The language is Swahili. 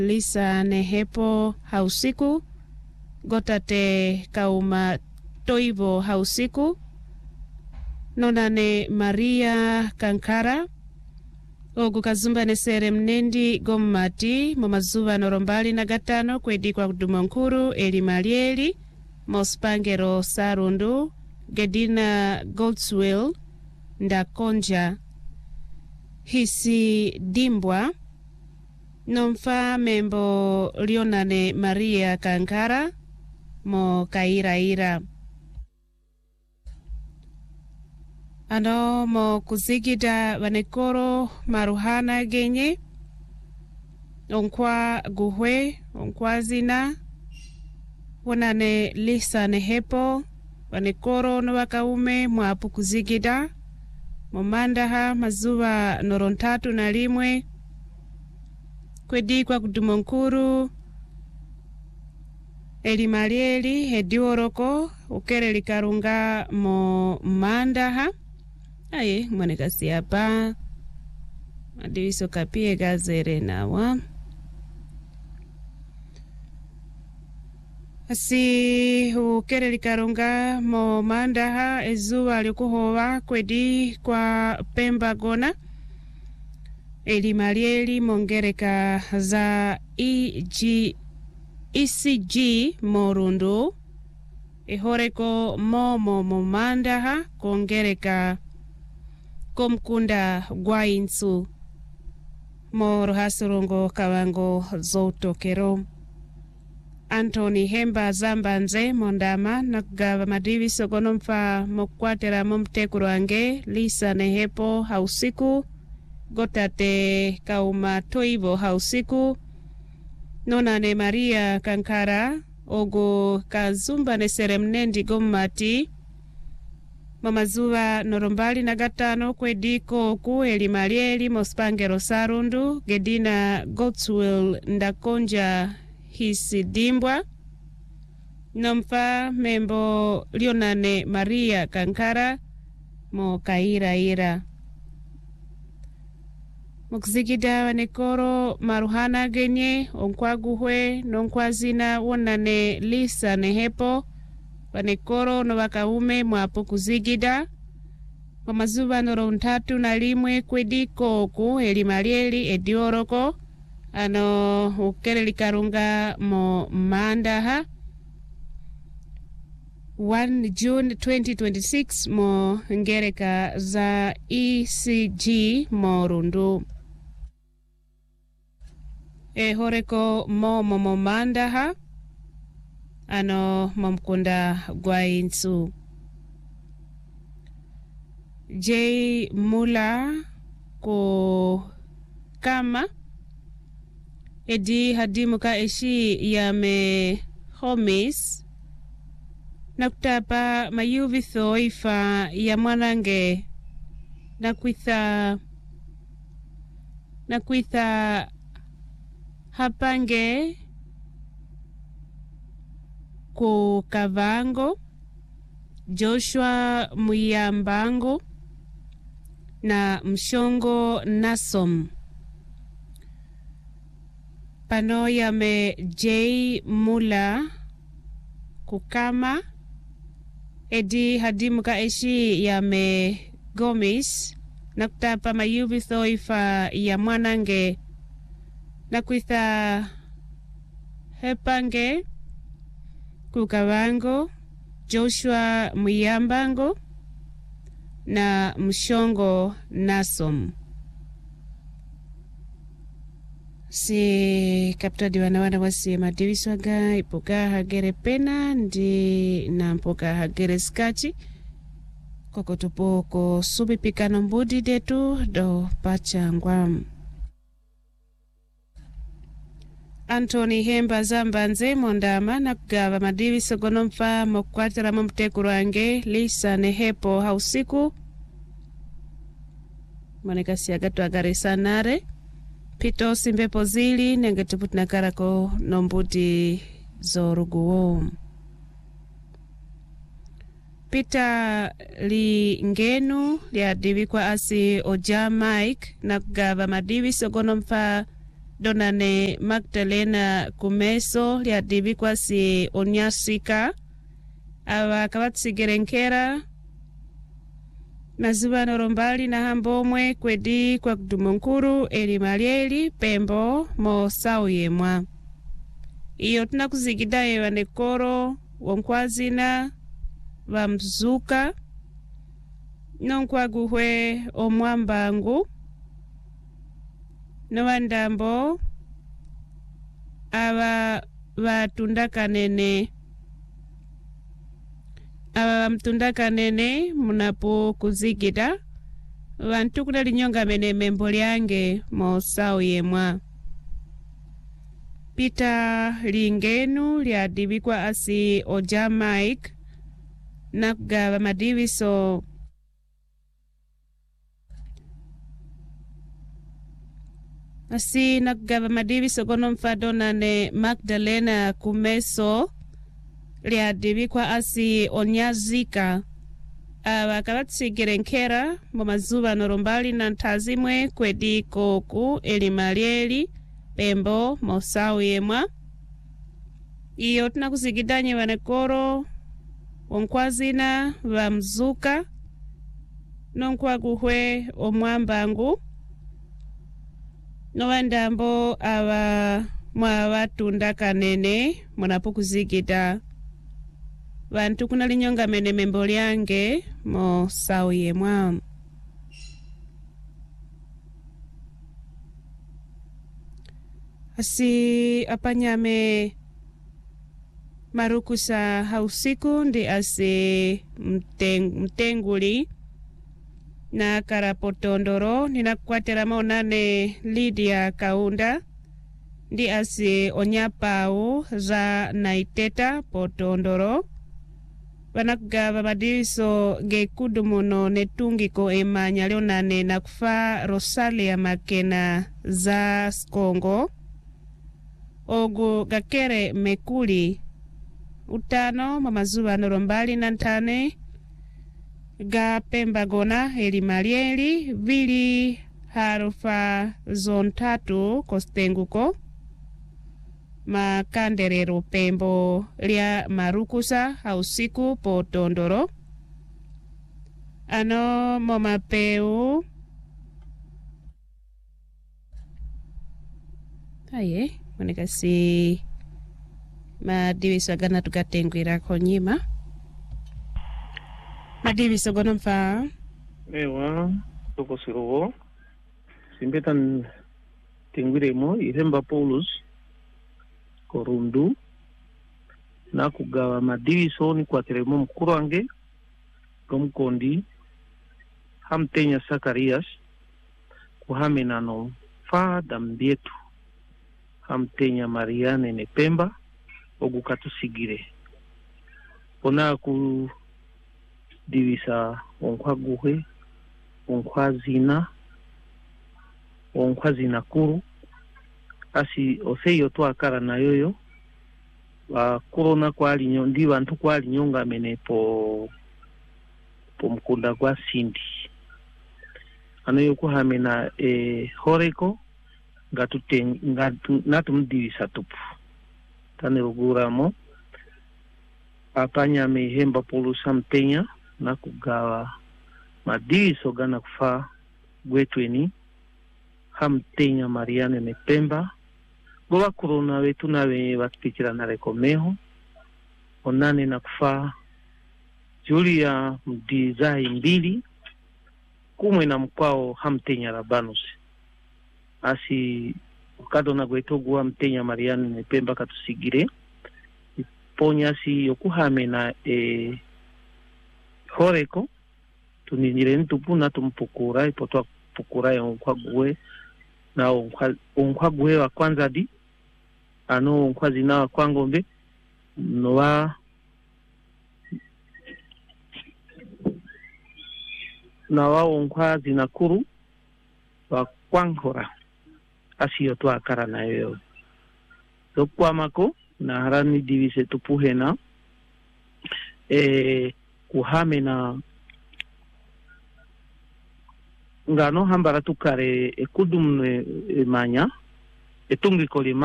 Lisa Nehepo hausiku, gotate kauma toivo hausiku, nonane Maria Kankara, ogu kazumba nesere mnendi gommati, momazuva norombali na gatano kwedi kwa kudumankuru eli malieli, mospangero sarundu, Gedina Goldswell, ndakonja, hisi dimbwa, nomfa membo lionane Maria Kankara, mo kaira. Ano mo kuzigida vanekoro maruhana genye, onkwa guhwe, onkwa zina, wonane Lisa Nehepo, vanekoro no wakaume mwapu kuzigida, momandaha mazuva norontatu na limwe, kwedi kwa kudumonkuru, eli malieli hedioroko, ukere likarunga mo mandaha, aye mwanekasi hapa, madiviso kapie gazere nawa. Asi ukere likarunga mo mandaha ezuwa alikuhowa kwedi kwa Pemba gona, eli malieli mongereka za ECG morundu, ehoreko mo mandaha kongereka komkunda gwainsu moro hasurongo kawango zoutokero. Anthony Hemba Zambanze mondama nakugava madiviso gonomfa mokwatera momtekuru wange Lisa Nehepo hausiku, gotate kauma toivo hausiku, nonane Maria Kankara, ogo kazumba nesere mnendi gommati, mamazuva norombali na gatano kwediko ku eli malieli mospangero sarundu, Gedina Goldswell ndakonja hisi dimbwa, nomfa membo lionane Maria Kankara, mo kaira. Mukzigida vanekoro maruhana genye, onkwa guhwe, nonkwa zina wonane Lisa Nehepo, vanekoro no wakaume mwapu kuzigida, mamazuva norontatu na limwe kwediko ku eli malieli edioroko, ano ukere likarunga mo mandaha 1 June 2026 mo ngereka za ECG morundu. Horeko mo mandaha, ano momkunda gwainsu. J Mula ko kama edi hadimuka eshi yame homies, nakutapa mayuvitho ifa ya mwanange, nakwitha hapange ku Kavango, Joshua Muyambango na Mshongo Nasom. Pano yame J Mula kukama edi hadimuka eshi yame Gomis, nakutapa mayuvitho ifa ya mwanange, nakwitha hepange kukavango, Joshua Muyambango na Mshongo Nasom. Si kapitadi wana wasi madiviswaga ipoka hagere pena ndi na mpoka hagere skachi koko tupoko subi pikano mbudi detu do pacha ngwamu. Anthony Hemba Zambanze mondama nakugava madiviso gonomfa mokwatera momtekuru wange Lisa Nehepo hausiku, monekasi agatu agarisanare pito simbepo zili nengetuputina karako nombuti zoruguwo. Pita li ngenu lya divikwa asi oja Mike nakugava madiviso gonomfa donane Magdalena Kumeso lyadivikwa si Onyasika awa kavatisigerenkera mazivano rombali na hambomwe kwedi kwa kudumonkuru Elimalieli Pembo mo sauyemwa iyo tunakuzigidaye wanekoro wonkwazina vamzuka nonkwaguhwe omwambangu nowandambo aba vatundakanene munapo kuzigida vantu kuna linyonga mene membo lyange mo sauyemwa Peter Lingenu lyadivikwa asi Oja Mike na kugava madiviso asi na kugava madiviso kono mfadonane Magdalena Kumeso lyadivikwa asi Onyazika vakavatigerenkera mu mazuva norombali na ntazimwe kwedi koku Elimalieli Pembo mo sauyemwa iyo tunakuzigidanye vanekoro wonkwazina vamzuka nonkwaguhwe omwambangu nowandambo ava mwavatundakanene munapo kuzigida vantu kuna linyonga mene membo lyange mo sauyemwa asi apanyame marukusa hausiku ndi asi mtenguli na karapotondoro ninakukwatela maonane Lydia Kaunda ndi asi Onyapau za naiteta potondoro vanakugava madiviso gekudumuno netungiko emanya leonane na kufa Rosalia Makena za Skongo ogu gakere mekuli utano mamazuva norombali na ntane ga Pembagona Elimalieli vili harufa zontatu kostenguko makanderero Pembo lya marukusa hausiku potondoro ano momapeu aye monekasi madiviso agana tukatengwira konyima madiviso gono mfa ewa tokosirowo simbetan tengwiremo Iremba Paulus Korundu na kugawa madiviso ni kwateremo mkuru wange Gomkondi Hamtenya Sakarias kuhamenano fada mbietu Hamtenya Mariane ne Pemba ogukatusigire ona ku divisa onkwaguhe onkwazina kuru asi oseyo twakara nayoyo korona kwali ndi bantu kwali nyonga mene po mkunda kwa Sindi anoyo kuhamena horeko natumdivisa tupu taneruguramo apanya mehemba polusa Mpenya na kugawa madiviso gana kufa gwetweni Hamtenya Mariane ne Pemba goba korona wetu nawe batupikira na rekomeho onane na kufa Julia mdizai mbili kumwe na mkwao Hamtenya Rabanus asi ukado na gweto Hamtenya Mariane ne Pemba katusigire ponya si yokuhame na horeko tuninire ntupu na tumpukura ipotwa pukura ya onkwaguwe na onkwaguwe wa kwanza di ano onkwazina wa kwangombe nowa na wao onkwazi kuru wa kwangora asiyo tu akara na yoyo kwa mako na harani divise tupuhena kuhame na ngano hambara tukare ekudum manya etungi kolima